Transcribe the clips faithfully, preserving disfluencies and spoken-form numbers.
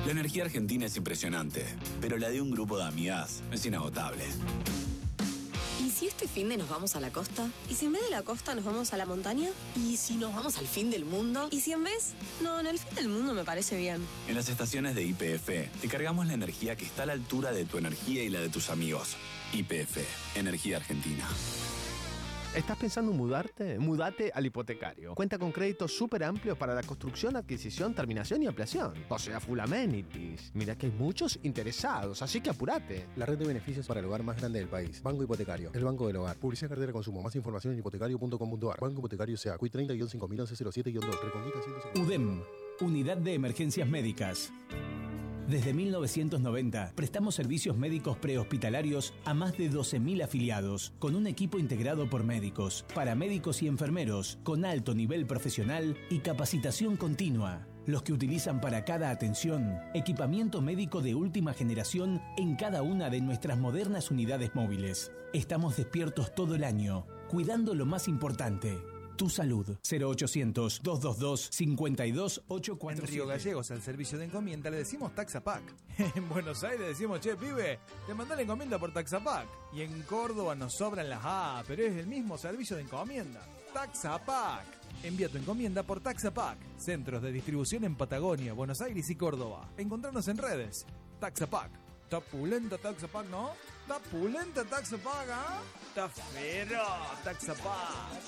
La energía argentina es impresionante, pero la de un grupo de amigas es inagotable. ¿Y si este finde nos vamos a la costa? ¿Y si en vez de la costa nos vamos a la montaña? ¿Y si nos vamos al fin del mundo? ¿Y si en vez? No, en el fin del mundo me parece bien. En las estaciones de Y P F te cargamos la energía que está a la altura de tu energía y la de tus amigos. Y P F, Energía Argentina. ¿Estás pensando en mudarte? Mudate al Hipotecario. Cuenta con créditos súper amplios para la construcción, adquisición, terminación y ampliación. O sea, full amenities. Mira que hay muchos interesados, así que apurate. La red de beneficios para el hogar más grande del país. Banco Hipotecario, el banco del hogar. Publicidad cartera de consumo. Más información en hipotecario punto com punto a r. Banco Hipotecario S A. C U I treinta guion cinco mil once cero siete guion dos. Recondita ciento cincuenta. U D E M, Unidad de Emergencias Médicas. Desde mil novecientos noventa, prestamos servicios médicos prehospitalarios a más de doce mil afiliados, con un equipo integrado por médicos, paramédicos y enfermeros, con alto nivel profesional y capacitación continua. Los que utilizan para cada atención equipamiento médico de última generación en cada una de nuestras modernas unidades móviles. Estamos despiertos todo el año, cuidando lo más importante: tu salud. cero ochocientos, doscientos veintidós, cincuenta y dos, ochocientos cuarenta y siete. En Río Gallegos, al servicio de encomienda, le decimos Taxapac. En Buenos Aires decimos, che, pibe, te mandá la encomienda por Taxapac. Y en Córdoba nos sobran las A, pero es el mismo servicio de encomienda. Taxapac. Envía tu encomienda por Taxapac. Centros de distribución en Patagonia, Buenos Aires y Córdoba. Encontrarnos en redes. Taxapac. Está pulenta Taxapac, ¿no? Está pulenta Taxapac, ¿ah? Está feroz Taxapac.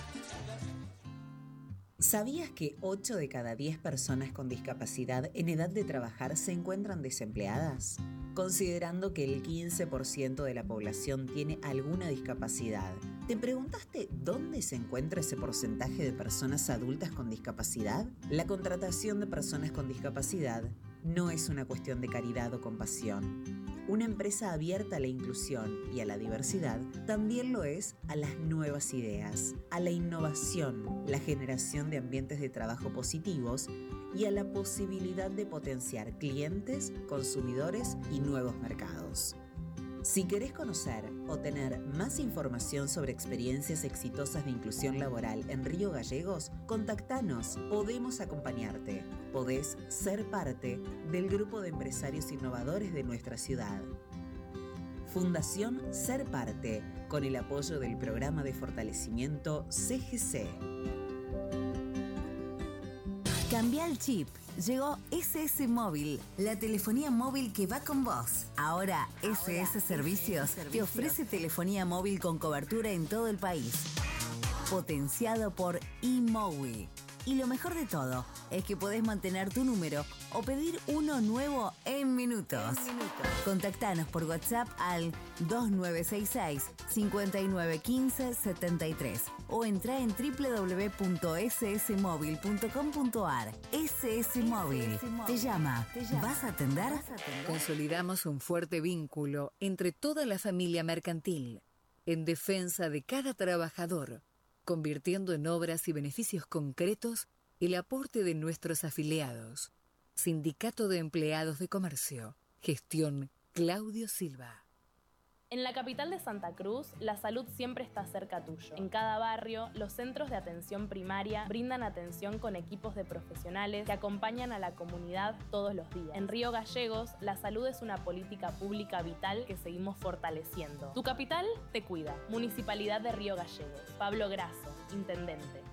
¿Sabías que ocho de cada diez personas con discapacidad en edad de trabajar se encuentran desempleadas? Considerando que el quince por ciento de la población tiene alguna discapacidad, ¿te preguntaste dónde se encuentra ese porcentaje de personas adultas con discapacidad? La contratación de personas con discapacidad no es una cuestión de caridad o compasión. Una empresa abierta a la inclusión y a la diversidad también lo es a las nuevas ideas, a la innovación, la generación de ambientes de trabajo positivos y a la posibilidad de potenciar clientes, consumidores y nuevos mercados. Si querés conocer o tener más información sobre experiencias exitosas de inclusión laboral en Río Gallegos, contactanos, podemos acompañarte. Podés ser parte del grupo de empresarios innovadores de nuestra ciudad. Fundación Ser Parte, con el apoyo del Programa de Fortalecimiento C G C. Cambia el chip. Llegó S S Móvil, la telefonía móvil que va con vos. Ahora, Ahora S S Servicios te ofrece telefonía móvil con cobertura en todo el país. Potenciado por eMowi. Y lo mejor de todo es que podés mantener tu número o pedir uno nuevo en minutos. En minutos. Contactanos por WhatsApp al dos nueve seis seis, cinco nueve uno cinco, siete tres o entra en doble u doble u doble u punto s s móvil punto com punto a r. S S Móvil te llama. ¿Vas a atender? Consolidamos un fuerte vínculo entre toda la familia mercantil en defensa de cada trabajador, convirtiendo en obras y beneficios concretos el aporte de nuestros afiliados. Sindicato de Empleados de Comercio. Gestión Claudio Silva. En la capital de Santa Cruz, la salud siempre está cerca tuyo. En cada barrio, los centros de atención primaria brindan atención con equipos de profesionales que acompañan a la comunidad todos los días. En Río Gallegos, la salud es una política pública vital que seguimos fortaleciendo. Tu capital te cuida. Municipalidad de Río Gallegos. Pablo Grasso, Intendente.